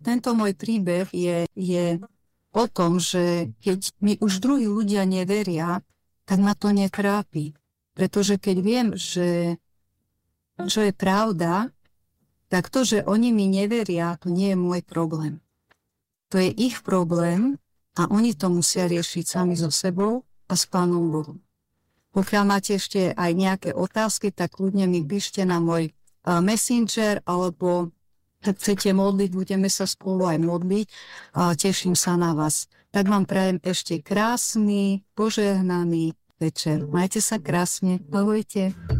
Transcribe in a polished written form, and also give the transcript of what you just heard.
tento môj príbeh je o tom, že keď mi už druhí ľudia neveria, tak ma to netrápi. Pretože keď viem, že čo je pravda, tak to, že oni mi neveria, to nie je môj problém. To je ich problém a oni to musia riešiť sami so sebou a s Pánom Bohom. Pokiaľ máte ešte aj nejaké otázky, tak ľudne mi píšte na môj Messenger, alebo ak chcete modliť, budeme sa spolu aj modliť. Teším sa na vás. Tak vám prajem ešte krásny, požehnaný večer. Majte sa krásne. Ahojte.